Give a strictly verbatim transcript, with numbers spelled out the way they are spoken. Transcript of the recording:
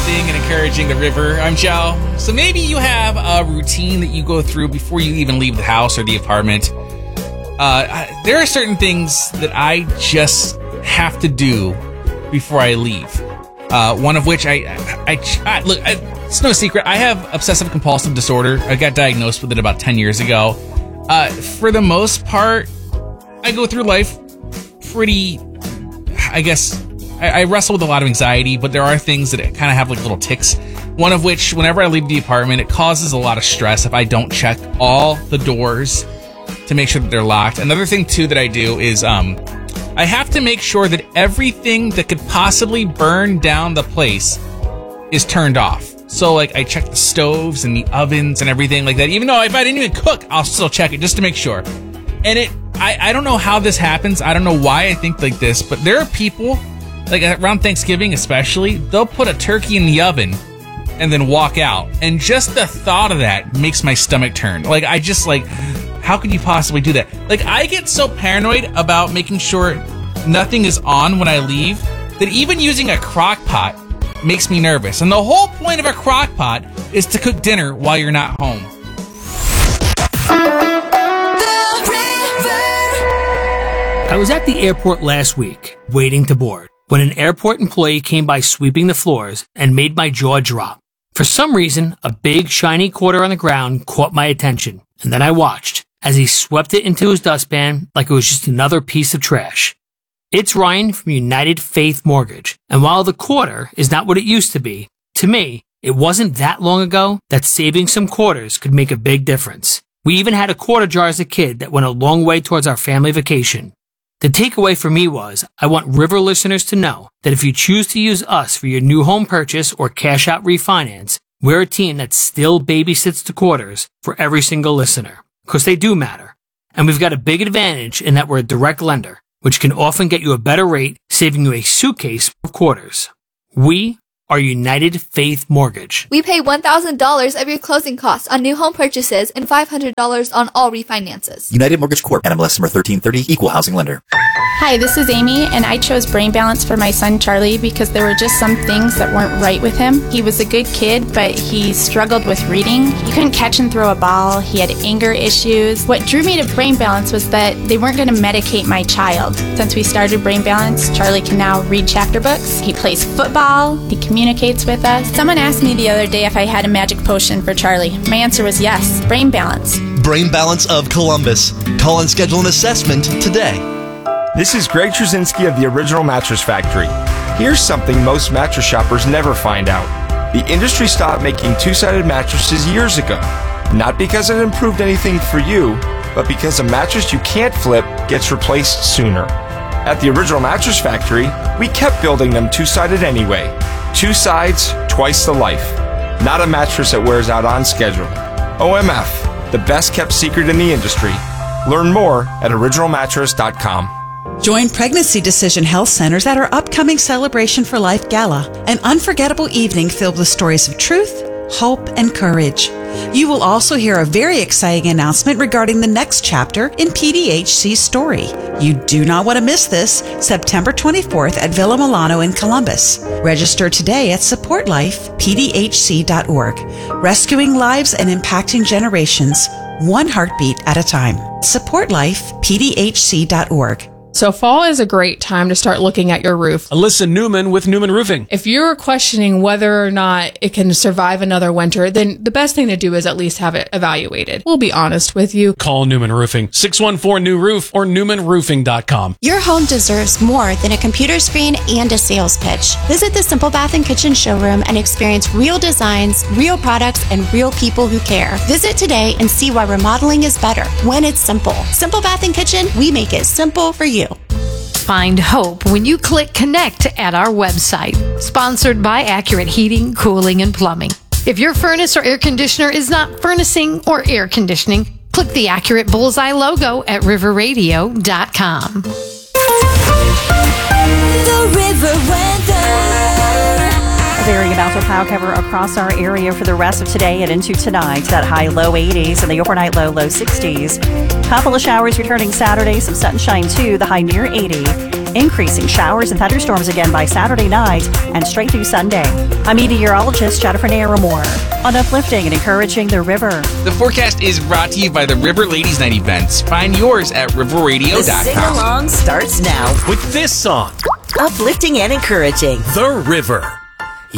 uplifting and encouraging the river. I'm Joe. So maybe you have a routine that you go through before you even leave the house or the apartment. Uh, I, there are certain things that I just have to do before I leave. Uh, one of which I, I, I, I look, I, it's no secret. I have obsessive compulsive disorder. I got diagnosed with it about ten years ago. Uh, for the most part, I go through life pretty, I guess, I, I wrestle with a lot of anxiety, but there are things that kind of have like little tics. One of which, whenever I leave the apartment, it causes a lot of stress if I don't check all the doors to make sure that they're locked. Another thing, too, that I do is um, I have to make sure that everything that could possibly burn down the place is turned off. So, like, I check the stoves and the ovens and everything like that. Even though if I didn't even cook, I'll still check it just to make sure. And it, I, I don't know how this happens. I don't know why I think like this, but there are people, like around Thanksgiving especially, they'll put a turkey in the oven and then walk out. And just the thought of that makes my stomach turn. Like, I just, like, how could you possibly do that? Like, I get so paranoid about making sure nothing is on when I leave that even using a crock pot makes me nervous. And the whole point of a crock pot is to cook dinner while you're not home. I was at the airport last week, waiting to board, when an airport employee came by sweeping the floors and made my jaw drop. For some reason, a big, shiny quarter on the ground caught my attention, and then I watched as he swept it into his dustpan like it was just another piece of trash. It's Ryan from United Faith Mortgage, and while the quarter is not what it used to be, to me, it wasn't that long ago that saving some quarters could make a big difference. We even had a quarter jar as a kid that went a long way towards our family vacation. The takeaway for me was, I want River listeners to know that if you choose to use us for your new home purchase or cash out refinance, we're a team that still babysits the quarters for every single listener, because they do matter. And we've got a big advantage in that we're a direct lender, which can often get you a better rate, saving you a suitcase of quarters. We are United Faith Mortgage. We pay one thousand dollars of your closing costs on new home purchases and five hundred dollars on all refinances. United Mortgage Corp. N M L S number thirteen thirty, Equal Housing Lender. Hi, this is Amy, and I chose Brain Balance for my son Charlie because there were just some things that weren't right with him. He was a good kid, but he struggled with reading. He couldn't catch and throw a ball. He had anger issues. What drew me to Brain Balance was that they weren't going to medicate my child. Since we started Brain Balance, Charlie can now read chapter books. He plays football. He communicates with us. Someone asked me the other day if I had a magic potion for Charlie. My answer was yes, Brain Balance. Brain Balance of Columbus. Call and schedule an assessment today. This is Greg Trzynski of the Original Mattress Factory. Here's something most mattress shoppers never find out. The industry stopped making two-sided mattresses years ago. Not because it improved anything for you, but because a mattress you can't flip gets replaced sooner. At the Original Mattress Factory, we kept building them two-sided anyway. Two sides, twice the life. Not a mattress that wears out on schedule. O M F, the best kept secret in the industry. Learn more at original mattress dot com. Join Pregnancy Decision Health Centers at our upcoming Celebration for Life Gala, an unforgettable evening filled with stories of truth, hope, and courage. You will also hear a very exciting announcement regarding the next chapter in P D H C's story. You do not want to miss this, September twenty-fourth at Villa Milano in Columbus. Register today at support life p d h c dot org. Rescuing lives and impacting generations, one heartbeat at a time. support life p d h c dot org. So fall is a great time to start looking at your roof. Alyssa Newman with Newman Roofing. If you're questioning whether or not it can survive another winter, then the best thing to do is at least have it evaluated. We'll be honest with you. Call Newman Roofing, six one four new roof or newman roofing dot com. Your home deserves more than a computer screen and a sales pitch. Visit the Simple Bath and Kitchen showroom and experience real designs, real products, and real people who care. Visit today and see why remodeling is better when it's simple. Simple Bath and Kitchen, we make it simple for you. Find hope when you click connect at our website. Sponsored by Accurate Heating, Cooling, and Plumbing. If your furnace or air conditioner is not furnacing or air conditioning, click the Accurate Bullseye logo at river radio dot com. The River Weather. A varying amount of cloud cover across our area for the rest of today and into tonight. That high low eighties and the overnight low low sixties. Couple of showers returning Saturday, some sunshine too, the high near eighty. increasing showers and thunderstorms again by Saturday night and straight through Sunday. I'm meteorologist Jennifer Naramore on uplifting and encouraging the river. The forecast is brought to you by the River Ladies Night events. Find yours at river radio dot com. The sing-along starts now with this song. Uplifting and encouraging. The River.